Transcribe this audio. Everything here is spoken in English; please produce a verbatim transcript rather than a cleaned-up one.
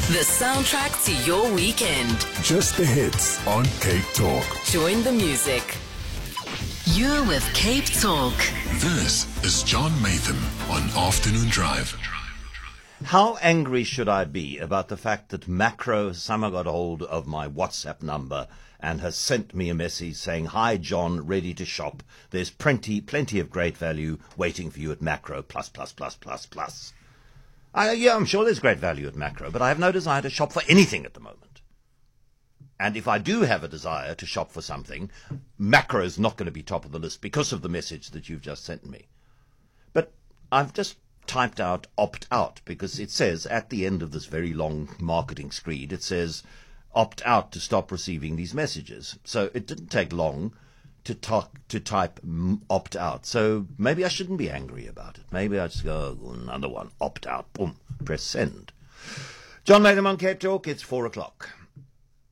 The soundtrack to your weekend. Just the hits on Cape Talk. Join the music. You're with Cape Talk. This is John Maytham on Afternoon Drive. How angry should I be about the fact that Macro somehow got hold of my WhatsApp number and has sent me a message saying, "Hi John, ready to shop. There's plenty, plenty of great value waiting for you at Macro, plus, plus, plus, plus, plus." I, yeah, I'm sure there's great value at Macro, but I have no desire to shop for anything at the moment. And if I do have a desire to shop for something, Macro is not going to be top of the list because of the message that you've just sent me. But I've just typed out opt out because it says at the end of this very long marketing screed, it says opt out to stop receiving these messages. So it didn't take long to talk, to type m- opt out. So maybe I shouldn't be angry about it. Maybe I just go, oh, another one, opt out, boom, press send. John Maytham on Cape Talk, it's four o'clock.